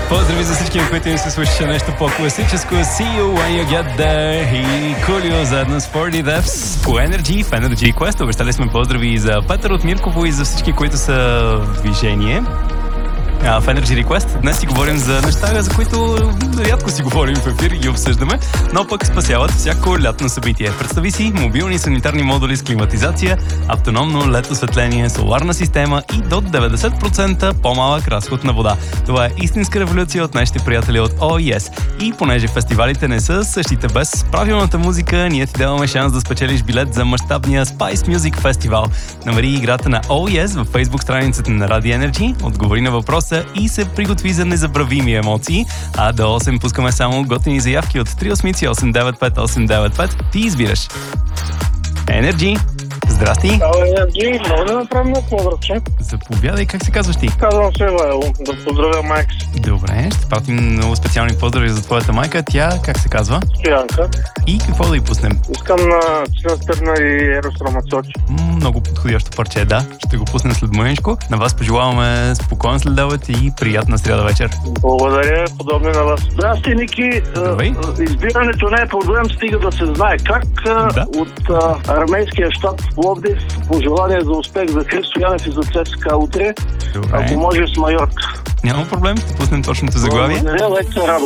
Поздрави за всички, на които им се слушаше нещо по-класическо. See you when you get there. И Кулио заедно с 40 Deaths по Energy, в Energy Quest. Обещали сме поздрави и за Петър от Мирково и за всички, които са в движение. В Energy Request днес си говорим за неща, за които рядко си говорим в ефир и ги обсъждаме, но пък спасяват всяко лятно събитие. Представи си мобилни санитарни модули с климатизация, автономно лед осветление, соларна система и до 90% по-малък разход на вода. Това е истинска революция от нашите приятели от OES. И понеже фестивалите не са същите без правилната музика, ние ти даваме шанс да спечелиш билет за мащабния Spice Music Festival. Намери играта на OES във Facebook страницата на Radio Energy, отговори на въпроса и се приготви за незабравими емоции. А до 8 пускаме само готини заявки от 388-895-895. Ти избираш. Energy. Здрасти! Energy, мога да направим на поздравче. Заповядай, как се казваш ти? Казвам се Лайло, да поздравя майка си. Добре, ще пратим много специални поздрави за твоята майка. Тя, как се казва? Стоянка. И какво да й пуснем? Искам на Цинастерна и Ерос Рамацочи. Много подходящо парче, да. Ще го пуснем след мъничко. На вас пожелаваме спокоен следобед и приятна сряда вечер. Благодаря, подобни на вас. Здрасти, Ники. Избирането не е проблем, стига да се знае как. Да. От армейския щаб в Пловдив, пожелание за успех за Христо Янев и за ЦСКА утре. Добре. Ако може с Майорка. Няма проблем, ще пуснем точното заглавие. Благодаря, лек се радо.